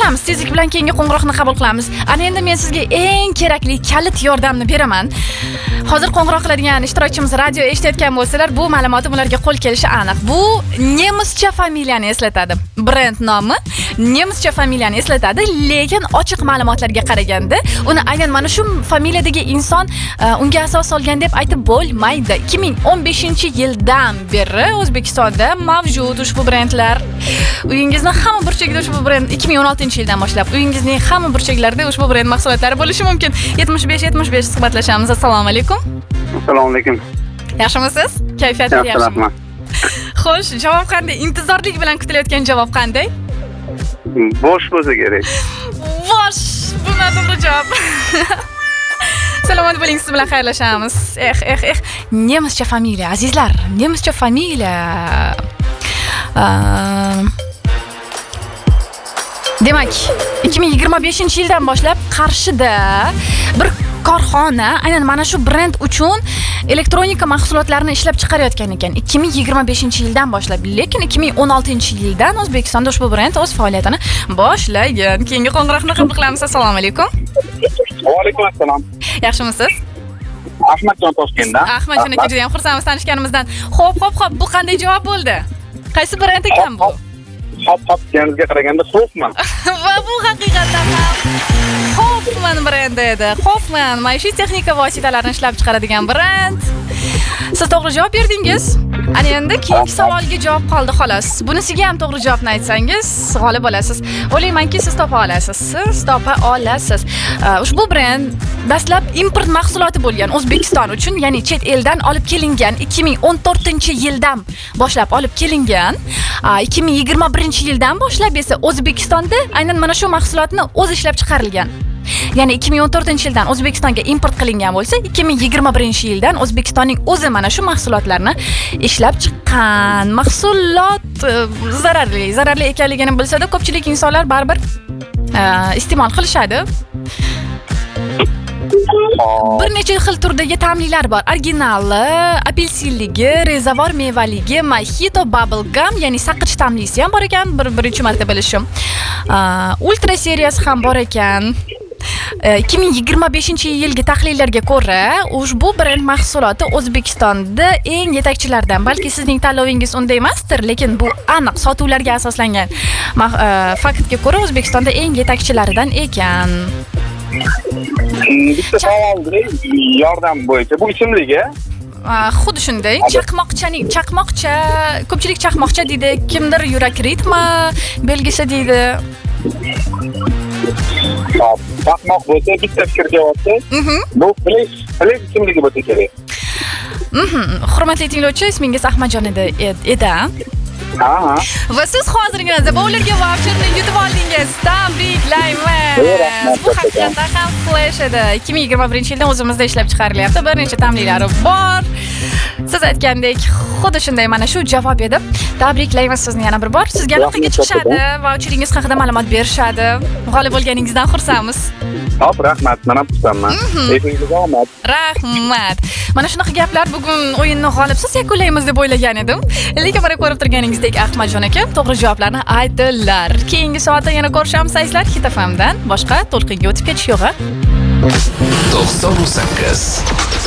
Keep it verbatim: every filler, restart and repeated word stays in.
qilamiz. Tezlik bilan keyingi qo'ng'iroqni qabul qilamiz. Ana endi men sizga eng kerakli kalit yordamni beraman. Hozir qo'ng'iroq qiladigan ishtirokchimiz radio eshitayotgan bo'lsalar, bu ma'lumotim ularga qo'l kelishi aniq. Bu nemischa familiyani eslatadi. Brend nomi nemischa familiyani eslatadi, lekin ochiq ma'lumotlarga qaraganda, uni aynan mana shu familiyadagi inson unga asos solgan deb aytib bo'lmaydi. ikki ming o'n beshinchi yildan beri O'zbekistonda mavjud ushbu brendlar. Uyingizni hamma burchagida ushbu brend ikki ming o'n oltinchi yildan boshlab uyingizning hamma burchaklarida ushbu brend mahsulotlari bo'lishi mumkin. yetmish besh yetmish besh suhbatlashamiz. Assalomu alaykum. Assalomu alaykum. Yaxshimisiz? Kayfiyatingiz yaxshimi? Xo'sh, javob qanday? Intizorlik bilan kutilayotgan javob qanday? Bosh bo'lsa kerak. Bosh. Bu to'g'ri javob. Salomat bo'ling, siz bilan xayrlashamiz. Eh, eh, eh. Nemischa familiya, azizlar. Nemischa familiya. Demak, ikki ming yigirma beshinchi yildan boshlab Qarshida bir korxona aynan mana shu brend uchun elektronika mahsulotlarini ishlab chiqarayotgan ekan. ikki ming yigirma beshinchi yildan boshlab, lekin ikki ming o'n oltinchi yildan O'zbekistonda ushbu brend o'z faoliyatini boshlagan. Keyingi qo'ng'iroqni qabul qilamiz. Assalomu alaykum. Va alaykum assalom. Yaxshimisiz? Ahmadjon Toshkentdan. Ahmadjon aka, juda ham xursandmiz tanishganimizdan. Xo'p, xo'p, xo'p, bu qanday javob bo'ldi? Qaysi brend ekan bu? Hop, hop, deganingizga qaraganda Hoffman. Va bu haqiqatan ham Hoffman brendi edi. Hoffman maishiy texnika vositalarini ishlab chiqaradigan brend. Siz to'g'ri javob berdingiz. Ana endi keyingi savolga javob qoldi xolos. Bunisiga ham to'g'ri javobni aytsangiz, g'olib bo'lasiz. O'ylaymanki, siz topa olasiz. Siz topa olasiz. Ushbu brend dastlab import mahsuloti bo'lgan O'zbekiston uchun, ya'ni chet eldan olib kelingan ikki ming o'n to'rtinchi yildan boshlab olib kelingan. ikki ming yigirma birinchi yildan boshlab esa O'zbekistonda aynan mana shu mahsulotni o'zi ishlab chiqarilgan. Ya'ni ikki ming o'n to'rtinchi yildan O'zbekistonga import qilingan bo'lsa, ikki ming yigirma birinchi yildan O'zbekistonning o'zi mana shu mahsulotlarni ishlab chiqqan. Mahsulot zararli, zararli ekanligini bilsa-da, ko'pchilik insonlar baribir iste'mol qilishadi. Bir necha xil turdagi ta'mlilar bor. Originali, apelsinligi, rezavor mevaligi, mojito, bubble gum, ya'ni saqich ta'mlisi ham bor ekan, bir birinchi marta bilishim. Ultra seriyasi ham bor ekan. ikki ming yigirma beshinchi yilgi tahlillarga ko'ra, ushbu brend mahsuloti O'zbekistonda eng yetakchilardan. Balki sizning tanlovingiz unday emasdir, lekin bu aniq sotuvlarga asoslangan faktga ko'ra O'zbekistonda eng yetakchilaridan ekan. Bitta savol yordam bo'yicha. Bu ichimligi? Xuddi shunday. Chaqmoqchaning, chaqmoqcha, ko'pchilik chaqmoqcha deydi, kimdir yurak ritmi belgisi deydi. Hop, chaqmoq bo'lsa, bitta fikr javobsiz. Bu flesh, flesh ichimligi bo'lsa kerak. Mhm. Hurmatli tinglovchi, ismingiz Ahmadjon edi. edi. Ha. Va siz hozirgina bowlerga voucherni yutib oldingiz. Tabriklayman. Bu haqiqatan ham flash edi. ikki ming yigirma birinchi yildan o'zimizda ishlab chiqarilyapti. Bir necha ta'mlilari bor. Siz aytgandek, xuddi shunday mana shu javob edi. Tabriklaymiz sizni yana bir bor. Sizga aloqaga chiqishadi, voucheringiz haqida ma'lumot berishadi. G'olib bo'lganingizdan xursandmiz. Hop, rahmat. Men ham xursandman. Esingizga omad. Rahmat. Mana shunaqa gaplar bugun o'yinni g'olibsiz yakunlaymiz deb o'ylagan edim. Lekin mana ko'rib turganingizdek Ahmadjon aka to'g'ri javoblarni aytdilar. Keyingi soatda yana ko'rishamiz sizlar Hit F M dan. Boshqa to'lqinga o'tib ketish yo'q. to'qson sakkiz